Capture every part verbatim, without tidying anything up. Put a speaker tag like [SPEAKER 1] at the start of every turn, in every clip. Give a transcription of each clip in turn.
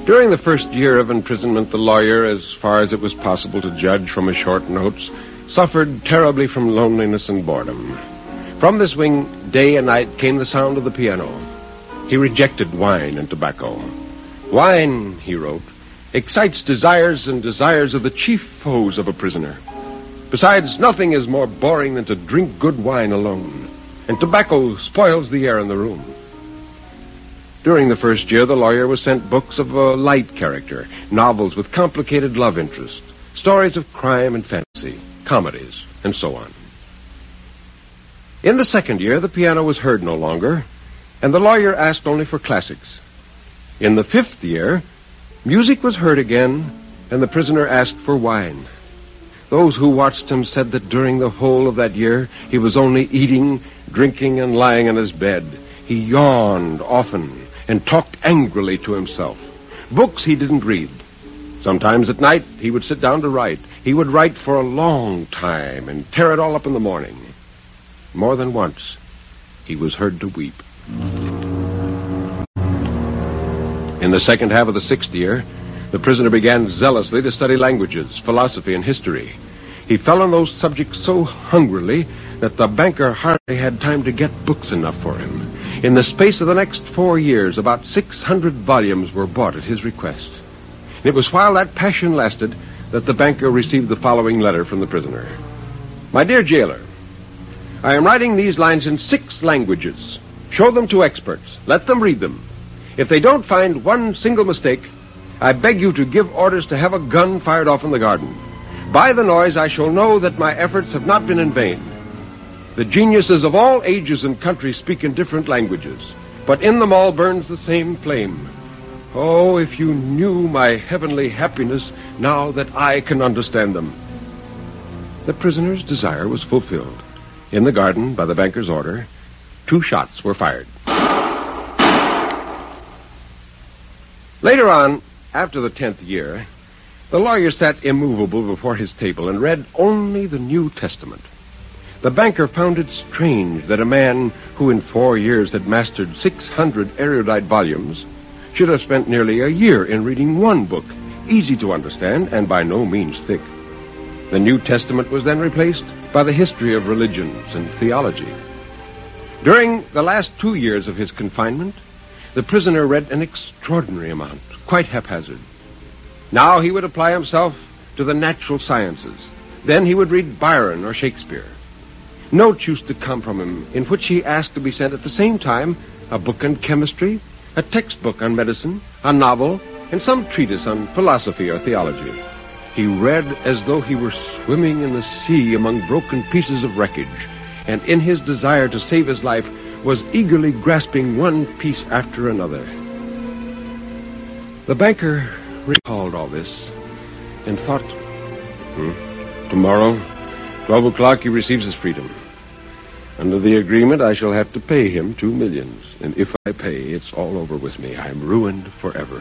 [SPEAKER 1] During the first year of imprisonment, the lawyer, as far as it was possible to judge from his short notes, suffered terribly from loneliness and boredom. From this wing, day and night, came the sound of the piano. He rejected wine and tobacco. Wine, he wrote, excites desires, and desires are the chief foes of a prisoner. Besides, nothing is more boring than to drink good wine alone, and tobacco spoils the air in the room. During the first year, the lawyer was sent books of a light character, novels with complicated love interest, stories of crime and fantasy, comedies, and so on. In the second year, the piano was heard no longer, and the lawyer asked only for classics. In the fifth year, music was heard again, and the prisoner asked for wine. Those who watched him said that during the whole of that year, he was only eating, drinking, and lying on his bed. He yawned often and talked angrily to himself. Books he didn't read. Sometimes at night, he would sit down to write. He would write for a long time and tear it all up in the morning. More than once, he was heard to weep. In the second half of the sixth year, the prisoner began zealously to study languages, philosophy, and history. He fell on those subjects so hungrily that the banker hardly had time to get books enough for him. In the space of the next four years, about six hundred volumes were bought at his request. And it was while that passion lasted that the banker received the following letter from the prisoner. My dear jailer, I am writing these lines in six languages. Show them to experts. Let them read them. If they don't find one single mistake, I beg you to give orders to have a gun fired off in the garden. By the noise, I shall know that my efforts have not been in vain. The geniuses of all ages and countries speak in different languages, but in them all burns the same flame. Oh, if you knew my heavenly happiness now that I can understand them. The prisoner's desire was fulfilled. In the garden, by the banker's order, two shots were fired. Later on, after the tenth year, the lawyer sat immovable before his table and read only the New Testament. The banker found it strange that a man who in four years had mastered six hundred erudite volumes should have spent nearly a year in reading one book, easy to understand and by no means thick. The New Testament was then replaced by the history of religions and theology. During the last two years of his confinement, the prisoner read an extraordinary amount, quite haphazard. Now he would apply himself to the natural sciences. Then he would read Byron or Shakespeare. Notes used to come from him in which he asked to be sent at the same time a book on chemistry, a textbook on medicine, a novel, and some treatise on philosophy or theology. He read as though he were swimming in the sea among broken pieces of wreckage, and in his desire to save his life was eagerly grasping one piece after another. The banker recalled all this and thought, hmm, tomorrow, twelve o'clock, he receives his freedom. Under the agreement, I shall have to pay him two millions, and if I pay, it's all over with me. I'm ruined forever.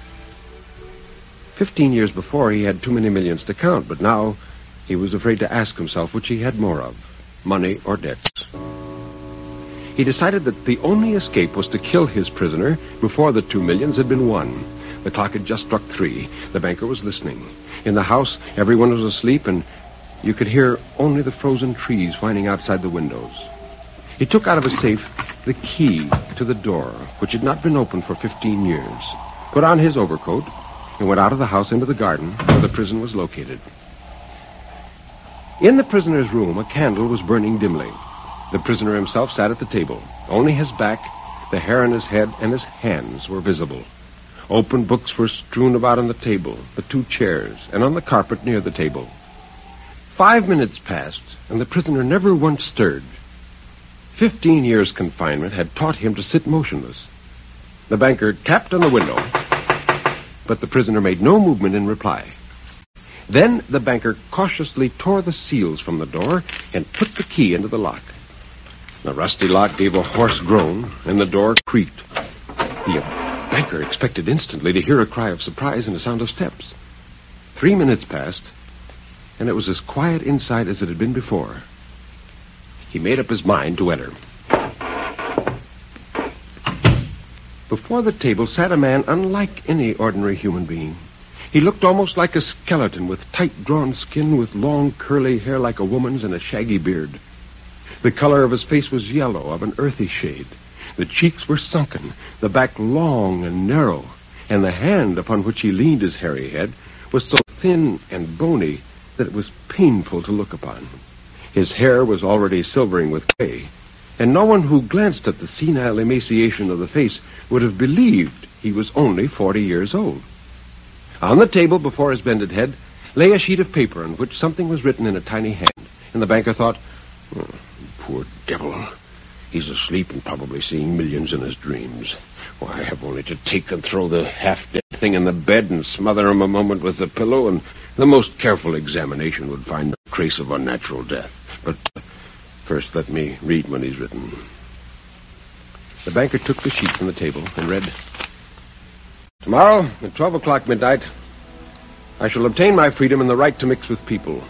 [SPEAKER 1] Fifteen years before, he had too many millions to count, but now he was afraid to ask himself which he had more of, money or debts. He decided that the only escape was to kill his prisoner before the two millions had been won. The clock had just struck three. The banker was listening. In the house, everyone was asleep, and you could hear only the frozen trees whining outside the windows. He took out of a safe the key to the door, which had not been opened for fifteen years, put on his overcoat, and went out of the house into the garden where the prison was located. In the prisoner's room, a candle was burning dimly. The prisoner himself sat at the table. Only his back, the hair on his head, and his hands were visible. Open books were strewn about on the table, the two chairs, and on the carpet near the table. Five minutes passed, and the prisoner never once stirred. Fifteen years' confinement had taught him to sit motionless. The banker tapped on the window, but the prisoner made no movement in reply. Then the banker cautiously tore the seals from the door and put the key into the lock. The rusty lock gave a hoarse groan, and the door creaked. The banker expected instantly to hear a cry of surprise and a sound of steps. Three minutes passed, and it was as quiet inside as it had been before. He made up his mind to enter. Before the table sat a man unlike any ordinary human being. He looked almost like a skeleton, with tight-drawn skin, with long curly hair like a woman's, and a shaggy beard. The color of his face was yellow, of an earthy shade. The cheeks were sunken, the back long and narrow, and the hand upon which he leaned his hairy head was so thin and bony that it was painful to look upon. His hair was already silvering with gray, and no one who glanced at the senile emaciation of the face would have believed he was only forty years old. On the table before his bended head lay a sheet of paper on which something was written in a tiny hand, and the banker thought, oh, poor devil. He's asleep and probably seeing millions in his dreams. Why, I have only to take and throw the half-dead thing in the bed and smother him a moment with the pillow, and the most careful examination would find no trace of unnatural death. But uh, first let me read what he's written. The banker took the sheet from the table and read, Tomorrow, at twelve o'clock midnight, I shall obtain my freedom and the right to mix with people.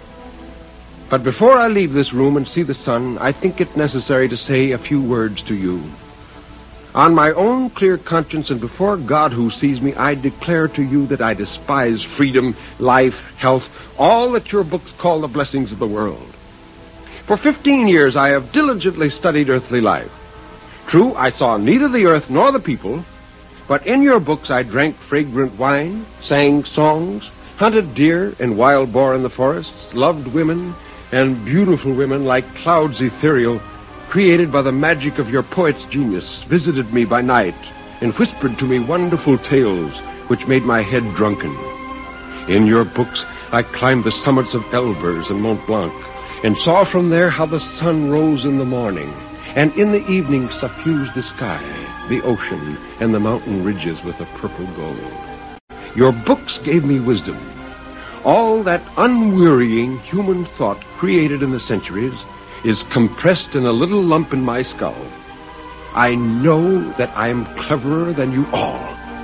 [SPEAKER 1] But before I leave this room and see the sun, I think it necessary to say a few words to you. On my own clear conscience and before God who sees me, I declare to you that I despise freedom, life, health, all that your books call the blessings of the world. For fifteen years I have diligently studied earthly life. True, I saw neither the earth nor the people, but in your books I drank fragrant wine, sang songs, hunted deer and wild boar in the forests, loved women, and beautiful women like clouds ethereal, created by the magic of your poet's genius, visited me by night and whispered to me wonderful tales which made my head drunken. In your books I climbed the summits of Elburz and Mont Blanc, and saw from there how the sun rose in the morning, and in the evening suffused the sky, the ocean, and the mountain ridges with a purple gold. Your books gave me wisdom. All that unwearying human thought created in the centuries is compressed in a little lump in my skull. I know that I am cleverer than you all.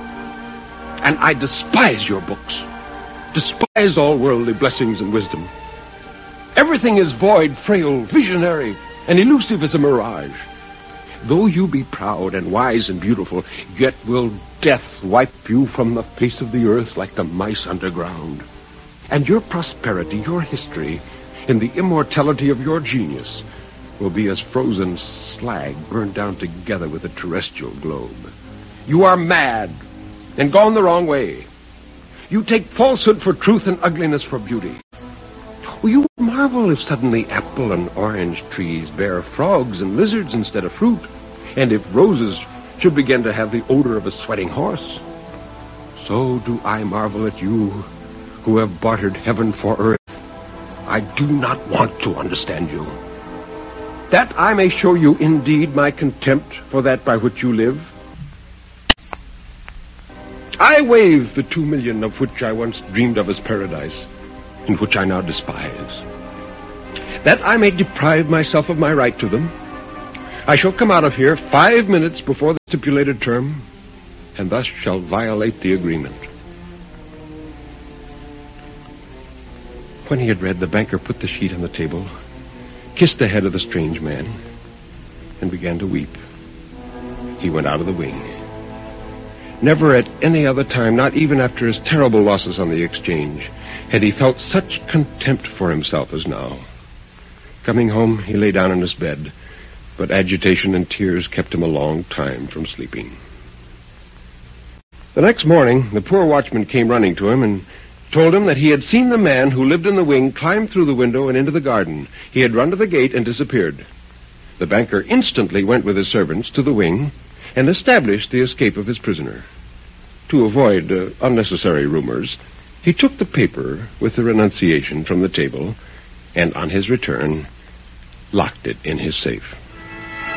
[SPEAKER 1] And I despise your books. Despise all worldly blessings and wisdom. Everything is void, frail, visionary, and elusive as a mirage. Though you be proud and wise and beautiful, yet will death wipe you from the face of the earth like the mice underground. And your prosperity, your history, and the immortality of your genius will be as frozen slag burned down together with a terrestrial globe. You are mad and gone the wrong way. You take falsehood for truth and ugliness for beauty. Well, you would marvel if suddenly apple and orange trees bear frogs and lizards instead of fruit, and if roses should begin to have the odor of a sweating horse. So do I marvel at you, who have bartered heaven for earth. I do not want to understand you. That I may show you indeed my contempt for that by which you live, I waive the two million of which I once dreamed of as paradise, and which I now despise. That I may deprive myself of my right to them, I shall come out of here five minutes before the stipulated term, and thus shall violate the agreement. When he had read, the banker put the sheet on the table, kissed the head of the strange man, and began to weep. He went out of the wing. Never at any other time, not even after his terrible losses on the exchange, had he felt such contempt for himself as now. Coming home, he lay down in his bed, but agitation and tears kept him a long time from sleeping. The next morning, the poor watchman came running to him and told him that he had seen the man who lived in the wing climb through the window and into the garden. He had run to the gate and disappeared. The banker instantly went with his servants to the wing and established the escape of his prisoner. To avoid uh, unnecessary rumors, he took the paper with the renunciation from the table and, on his return, locked it in his safe.